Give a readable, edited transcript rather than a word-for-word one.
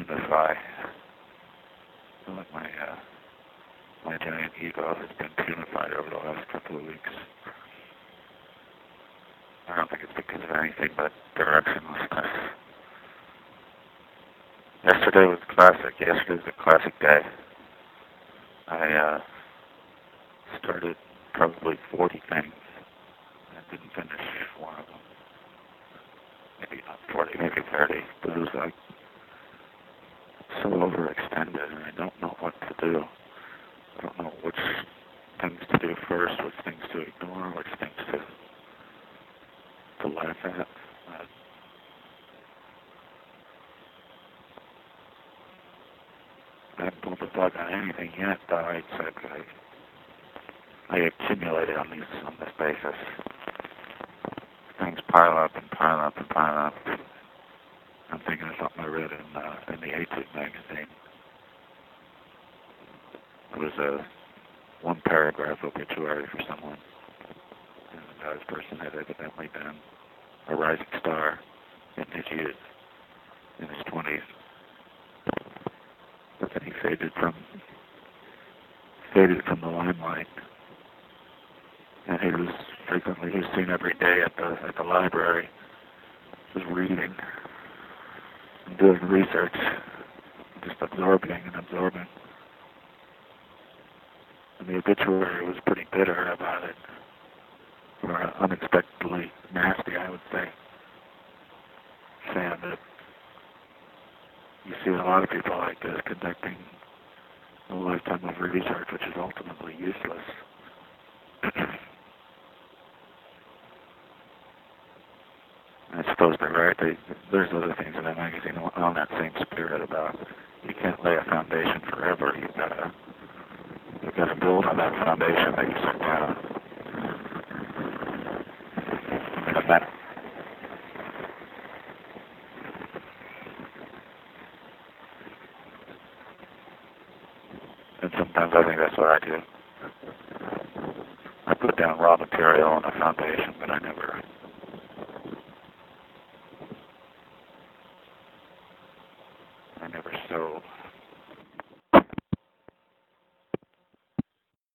unify. I feel like my giant ego has been punified over the last couple of weeks. I don't think it's because of anything but directionlessness. Yesterday was classic. Yesterday was a classic day. I started probably 40 things and didn't finish one of them. Maybe not 40, maybe 30. But it was like so overextended and I don't know what to do. I don't know which things to do first, which things to ignore, which things to laugh at. I haven't pulled the plug on anything yet, though. I accumulated on this basis. Things pile up and pile up and pile up. I'm thinking of something I read in the Etude magazine. It was a one-paragraph obituary for someone. And this person had evidently been a rising star in his youth, in his 20s. But then he faded from the limelight. And he was seen every day at the library, just reading and doing research, just absorbing and absorbing. And the obituary was pretty bitter about it, or unexpectedly nasty, I would say, saying that you see a lot of people like this conducting a lifetime of research, which is ultimately useless. I suppose they're right. There's other things in that magazine on that same spirit about you can't lay a foundation forever. You've got to build on that foundation that you set down. And sometimes I think that's what I do. I put down raw material on a foundation, but I never